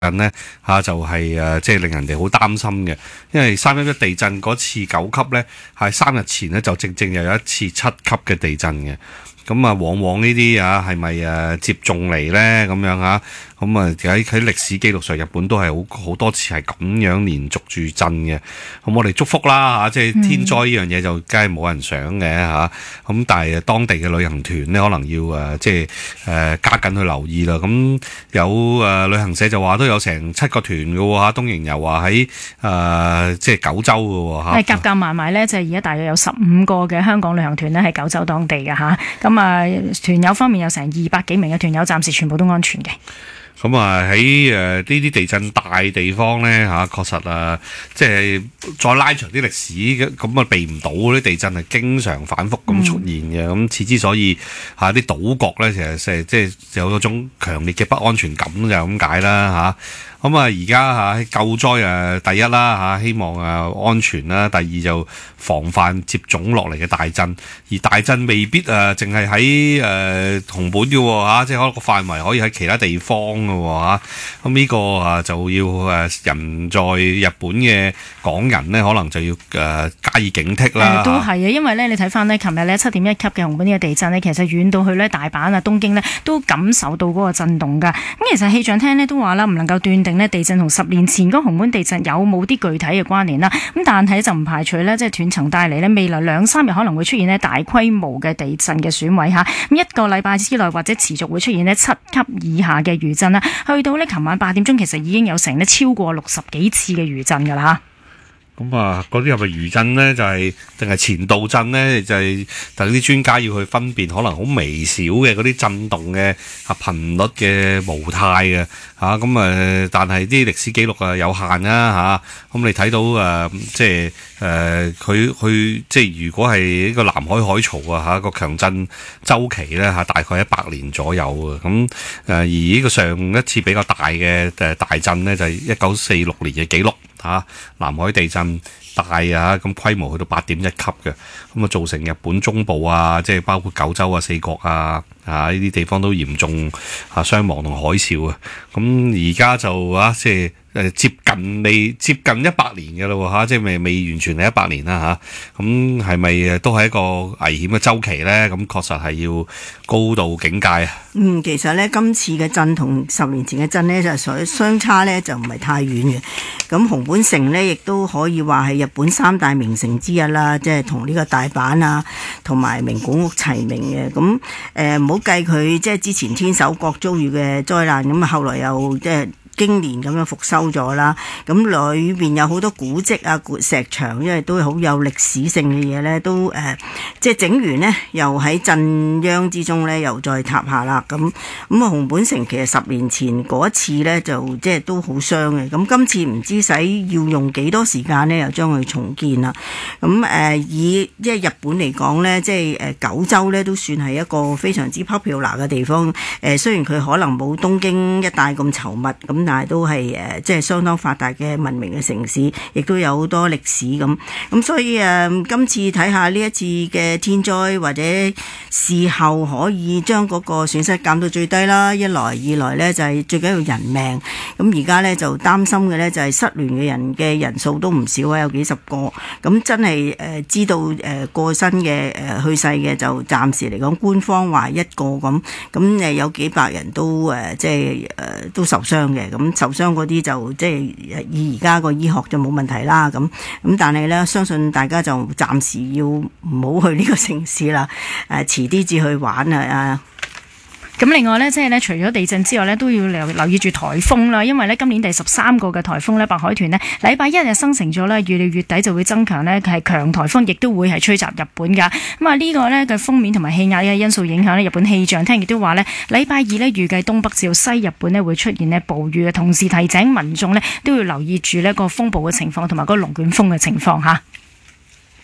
呢就係即係令人哋好擔心嘅，因為3.11地震嗰次9級呢，係3日前呢就正正又有一次7級嘅地震嘅。咁啊，往往呢啲係咪接踵嚟呢？咁樣咁喺歷史記錄上，日本都係好多次係咁樣連續住震嘅。咁我哋祝福啦即係天災呢樣嘢就梗係冇人想嘅咁但係當地嘅旅行團呢，可能要即係加緊去留意啦。咁有旅行社就話都有成7個團嘅喎東瀛遊話喺即係九州嘅喎係夾埋呢，就係而家大約有15個嘅香港旅行團呢，係九州當地嘅咁團友方面有成200幾名嘅團友，暫時全部都安全嘅。 咁喺呢啲地震大地方咧確實即係再拉長啲歷史咁避唔到嗰啲地震係經常反覆咁出現嘅。咁此之所以啲島國咧，其實即係有嗰種強烈嘅不安全感就咁解啦咁而家喺救災第一啦希望安全啦，第二就防範接踵落嚟嘅大震，而大震未必淨係喺熊本嘅喎即係可能個範圍可以喺其他地方嘅喎咁呢個就要人在日本嘅港人呢，可能就要加以警惕啦。 都係因為咧你睇翻呢，琴日呢7.1級嘅熊本呢個地震呢，其實遠到去呢大阪東京呢，都感受到嗰個震動㗎。咁其實氣象廳呢都話啦，唔能夠斷定地震同10年前嗰熊本地震有冇啲具體嘅關聯啦。咁但係就唔排除呢，即係斷層帶嚟呢，未來2-3日可能會出現呢大規模嘅地震嘅損毀咁1個禮拜之內或者持續會出現呢7級以下嘅餘震啦。去到呢琴晚8點鐘，其實已經有成呢超過60幾次嘅餘震㗎啦咁嗰啲係咪餘震呢？就係定係前度震呢？就係等啲專家要去分辨，可能好微小嘅嗰啲震動嘅頻率嘅模態嘅但係啲歷史記錄有限啦咁你睇到即係佢即係如果係呢個南海海潮個強震周期咧大概100年左右咁而呢個上一次比較大嘅大震呢，就係1946年嘅紀錄南海地震大咁規模去到8.1級嘅，咁造成日本中部即係包括九州四國呢啲地方都嚴重傷亡同海嘯咁而家就即係接近100年嘅咯即係未完全係100年啦咁係咪都係一個危險嘅周期咧？咁確實係要高度警戒其實咧今次嘅震同10年前嘅震咧就相差咧就唔係太遠嘅。咁熊本城咧亦都可以話係日本3大名城之一啦，即係同呢個大阪同埋名古屋齊名嘅。咁唔好計佢即係之前天守閣遭遇嘅災難，咁後來又即係經年咁樣復修咗啦，咁裏邊有好多古蹟石牆，因為都好有歷史性嘅嘢咧，都即係整完呢，又喺震央之中咧，又再塌下啦。咁熊本城其實10年前嗰一次咧，就即係都好傷嘅。咁今次唔知使要用幾多時間咧，又將佢重建啦。咁以即係日本嚟講咧，即係九州咧都算係一個非常之 popular 嘅地方。雖然佢可能冇東京一帶咁稠密咁。但係都係即係相當發達嘅文明嘅城市，亦都有好多歷史咁所以今次睇下呢一次嘅天災或者事後可以將嗰個損失減到最低啦。一來二來呢，就係最緊要人命。咁而家呢，就擔心嘅呢，就係失聯嘅人數都唔少有幾十個。咁真係知道過身嘅去世嘅就暫時嚟講官方話1個咁有幾百人都即係都受傷嘅。咁受傷嗰啲就即係以而家個醫學就冇問題啦。咁但係咧，相信大家就暫時要唔好去呢個城市啦。遲啲至去玩咁另外呢，即係咧，除咗地震之外呢，都要留意住颱風啦。因為呢，今年第13個嘅颱風呢，白海豚呢，禮拜1日生成咗呢，預料月底就會增強呢，係強颱風，亦都會係吹襲日本㗎。呢個呢，嘅鋒面同埋氣壓嘅因素影響呢，日本氣象廳亦都話呢，禮拜2呢，預計東北至到西日本呢會出現呢暴雨嘅，同時提醒民眾呢，都要留意住呢個風暴嘅情況同埋嗰個龍捲風嘅情況嚇。